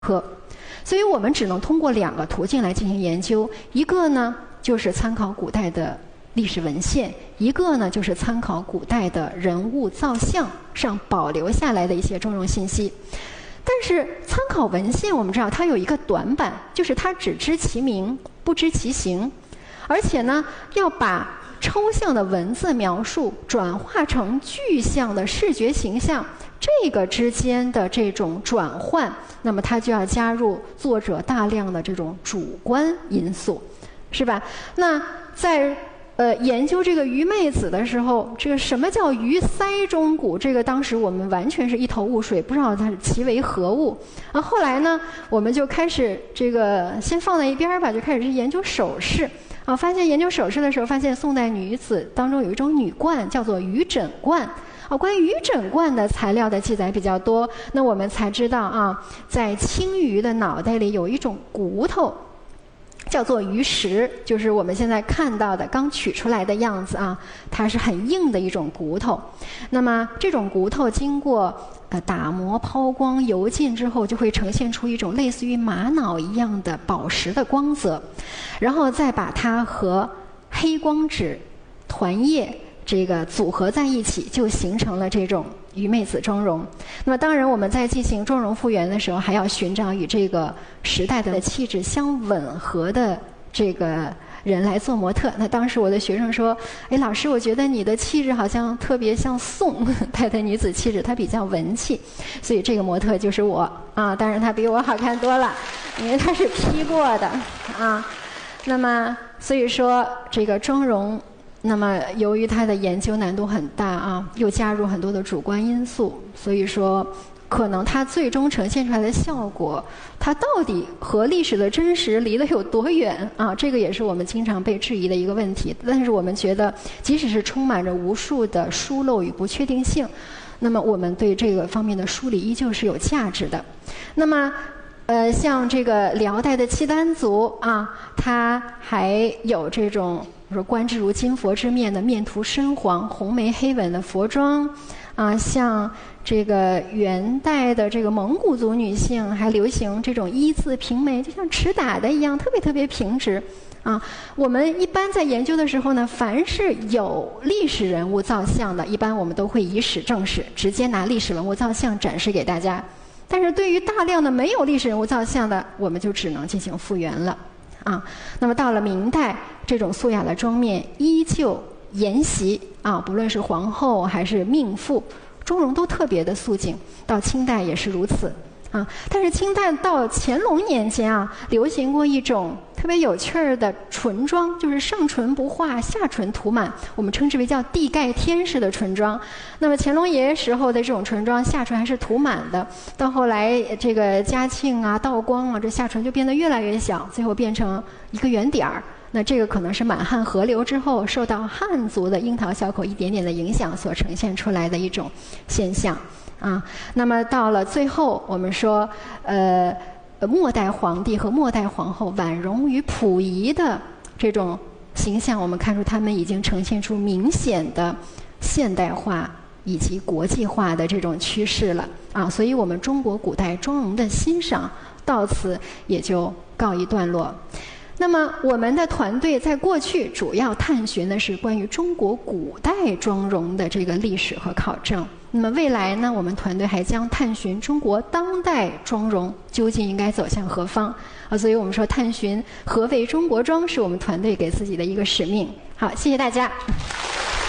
科。所以我们只能通过2个途径来进行研究，一个呢就是参考古代的历史文献，一个呢就是参考古代的人物造像上保留下来的一些钟嵘信息。但是参考文献我们知道它有一个短板，就是它只知其名不知其形，而且呢要把抽象的文字描述转化成具象的视觉形象，这个之间的这种转换，那么它就要加入作者大量的这种主观因素，是吧？那在研究这个虞妹子的时候，这个什么叫鱼鳃钟鼓，这个当时我们完全是一头雾水，不知道它其为何物。后来呢，我们就开始这个先放在一边吧，就开始去研究首饰。发现研究首饰的时候，发现宋代女子当中有一种女冠叫做鱼枕冠。关于鱼枕冠的材料的记载比较多，那我们才知道在青鱼的脑袋里有一种骨头，叫做鱼石，就是我们现在看到的刚取出来的样子它是很硬的一种骨头。那么这种骨头经过打磨、抛光、油浸之后，就会呈现出一种类似于玛瑙一样的宝石的光泽，然后再把它和黑光纸、团叶这个组合在一起，就形成了这种虞妹子钟嵘。那么当然我们在进行钟嵘复原的时候，还要寻找与这个时代的气质相吻合的这个人来做模特。那当时我的学生说，老师，我觉得你的气质好像特别像宋代的女子气质，她比较文气，所以这个模特就是我当然她比我好看多了，因为她是 P 过的那么所以说这个钟嵘，那么由于它的研究难度很大又加入很多的主观因素，所以说可能它最终呈现出来的效果，它到底和历史的真实离得有多远这个也是我们经常被质疑的一个问题。但是我们觉得，即使是充满着无数的疏漏与不确定性，那么我们对这个方面的梳理依旧是有价值的。那么像这个辽代的契丹族它还有这种说观之如金佛之面的面涂深黄、红眉黑吻的佛妆像这个元代的这个蒙古族女性还流行这种一字平眉，就像尺打的一样，特别特别平直我们一般在研究的时候呢，凡是有历史人物造像的，一般我们都会以史正史，直接拿历史文物造像展示给大家。但是对于大量的没有历史人物造像的，我们就只能进行复原了那么到了明代，这种素雅的妆面依旧沿袭不论是皇后还是命妇，钟嵘都特别的素净。到清代也是如此但是清代到乾隆年间流行过一种特别有趣儿的唇妆，就是上唇不画，下唇涂满，我们称之为叫地盖天式的唇妆。那么乾隆爷爷时候的这种唇妆，下唇还是涂满的，到后来这个嘉庆道光这下唇就变得越来越小，最后变成一个圆点儿。那这个可能是满汉合流之后受到汉族的樱桃小口一点点的影响所呈现出来的一种现象那么到了最后，我们说末代皇帝和末代皇后婉容与溥仪的这种形象，我们看出他们已经呈现出明显的现代化以及国际化的这种趋势了所以我们中国古代钟嵘的欣赏到此也就告一段落。那么我们的团队在过去主要探寻的是关于中国古代钟嵘的这个历史和考证。那么未来呢，我们团队还将探寻中国当代钟嵘究竟应该走向何方所以我们说探寻何为中国钟是我们团队给自己的一个使命。好，谢谢大家。